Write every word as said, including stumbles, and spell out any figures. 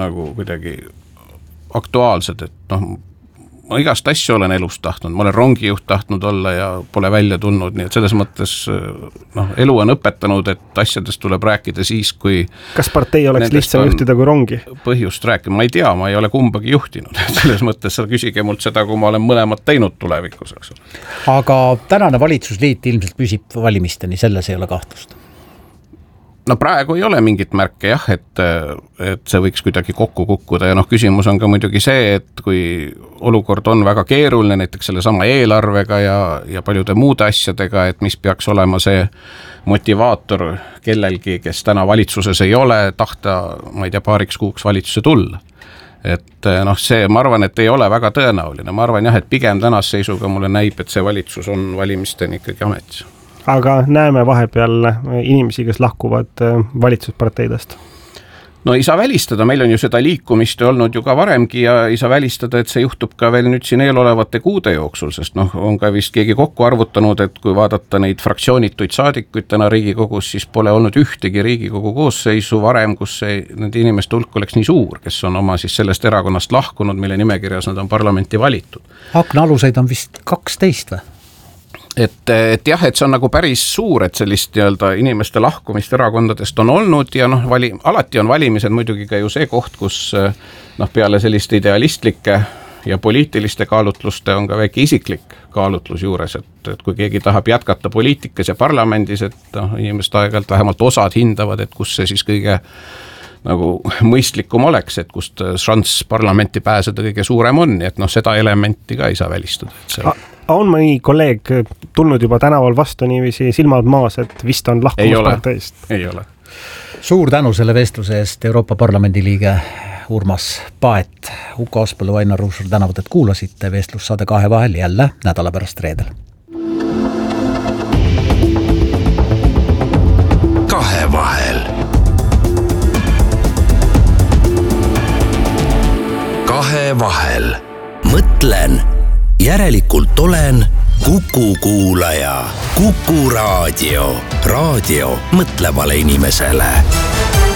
nagu kuidagi aktuaalsed, et noh, ma igast asju olen elus tahtnud, ma olen rongijuht tahtnud olla ja pole välja tulnud, nii et selles mõttes noh, elu on õpetanud, et asjadest tuleb rääkida siis, kui kas partei oleks lihtsam juhtida kui rongi? Põhjust rääkida, ma ei tea, ma ei ole kumbagi juhtinud, selles mõttes sa küsige mult seda, kui ma olen mõlemad teinud tulevikus, eks ole. Aga tänane valitsusliit ilmselt püsib valimisteni, selles ei ole kahtlust. No praegu ei ole mingit märke jah, et, et see võiks kuidagi kokku kukkuda ja noh, küsimus on ka muidugi see, et kui olukord on väga keeruline, näiteks selle sama eelarvega ja, ja paljude muude asjadega, et mis peaks olema see motivaator kellelgi, kes täna valitsuses ei ole, tahta, ma ei tea, paariks kuuks valitsuse tulla. Et noh, see, ma arvan, et ei ole väga tõenäoline. Ma arvan jah, et pigem tänas seisuga mulle näib, et see valitsus on valimisteni ikkagi ametis. Aga näeme vahepeal inimesi, kes lahkuvad valitsusparteidest? No ei saa välistada, meil on ju seda liikumist olnud ju ka varemgi ja ei saa välistada, et see juhtub ka veel nüüd siin eelolevate kuude jooksul, sest noh, on ka vist keegi kokku arvutanud, et kui vaadata neid fraktsioonituid saadikuid täna Riigikogus, siis pole olnud ühtegi Riigikogu koosseisu varem, kus see, nende inimeste hulk oleks nii suur, kes on oma siis sellest erakonnast lahkunud, mille nimekirjas nad on parlamenti valitud. Aknaaluseid on vist kaksteist või? Et, et jah, et see on nagu päris suur, et sellist nii-öelda inimeste lahkumist erakondadest on olnud ja noh, vali, alati on valimised muidugi ka ju see koht, kus noh, peale selliste idealistlike ja poliitiliste kaalutluste on ka väike isiklik kaalutlus juures, et, et kui keegi tahab jätkata poliitikas ja parlamendis, et noh, inimest aeg-ajalt vähemalt osad hindavad, et kus see siis kõige nagu mõistlikum oleks, et kust šanss parlamenti pääseda kõige suurem on, et noh, seda elementi ka ei saa välistada. See... On mõni kolleeg tulnud juba tänaval vastu niiviisi silmad maas, et vist on lahkumus parteist? Ei ole. Suur tänu selle vestluse eest, Euroopa Parlamendi liige Urmas Paet. Uko Aspõllu, Ainar Ruussaar tänavad, et kuulasite vestlussaade Kahe vahel jälle nädala pärast reedel. Kahe vahel. Kahe vahel. Mõtlen. Järelikult olen Kuku kuulaja. Kuku raadio. Raadio mõtlevale inimesele.